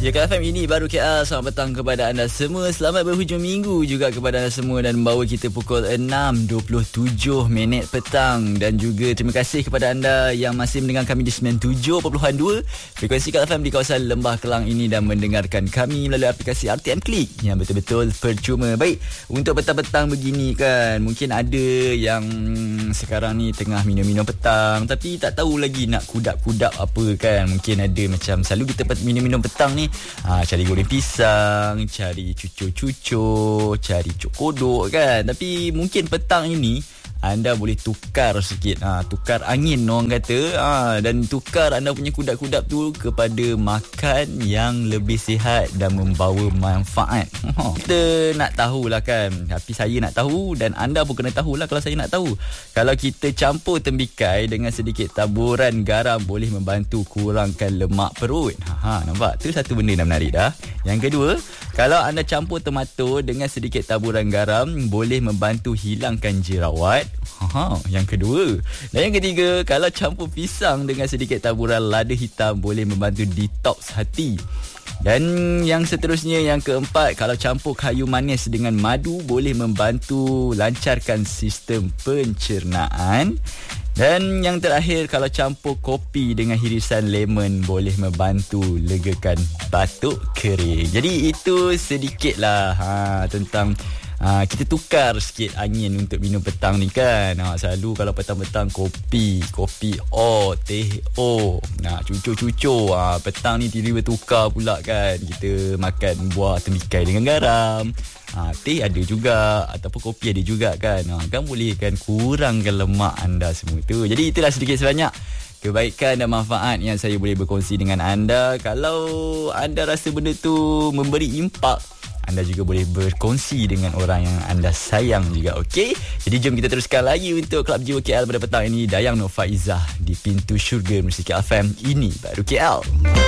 Ya, Kak FM ini baru KL. Selamat petang kepada anda semua. Selamat berhujung minggu juga kepada anda semua. Dan membawa kita pukul 6.27 petang. Dan juga terima kasih kepada anda yang masih mendengar kami di 97.2 frekuensi Kak FM di kawasan Lembah Kelang ini. Dan mendengarkan kami melalui aplikasi RTM Klik yang betul-betul percuma. Baik, untuk petang-petang begini kan, mungkin ada yang sekarang ni tengah minum-minum petang tapi tak tahu lagi nak kudap-kudap apa kan. Mungkin ada macam selalu kita minum-minum petang ni, cari goreng pisang, cari cucur-cucur, cari cuk kodok kan. Tapi mungkin petang ini anda boleh tukar sikit, tukar angin orang kata, dan tukar anda punya kudap-kudap tu kepada makan yang lebih sihat dan membawa manfaat. Kita nak tahulah kan, tapi saya nak tahu dan anda pun kena tahulah kalau saya nak tahu. Kalau kita campur tembikai dengan sedikit taburan garam boleh membantu kurangkan lemak perut. Nampak? Tu satu benda dah menarik dah. Yang kedua, kalau anda campur tomato dengan sedikit taburan garam boleh membantu hilangkan jerawat. Yang kedua. Dan yang ketiga, kalau campur pisang dengan sedikit taburan lada hitam boleh membantu detox hati. Dan yang seterusnya, yang keempat, kalau campur kayu manis dengan madu boleh membantu lancarkan sistem pencernaan. Dan yang terakhir, kalau campur kopi dengan hirisan lemon boleh membantu legakan batuk kering. Jadi itu sedikitlah tentang kita tukar sikit angin untuk minum petang ni kan. Selalu kalau petang-petang kopi teh cucur-cucur. Petang ni tiba-tiba tukar pula kan. Kita makan buah tembikai dengan garam. Teh ada juga ataupun kopi ada juga kan. Kan boleh kan kurangkan lemak anda semua tu. Jadi itulah sedikit sebanyak kebaikan dan manfaat yang saya boleh berkongsi dengan anda. Kalau anda rasa benda tu memberi impak, anda juga boleh berkongsi dengan orang yang anda sayang juga, okey? Jadi jom kita teruskan lagi untuk Klub Jiwa KL pada petang ini. Dayang Nur Faizah di Pintu Syurga Musik FM. Ini baru KL.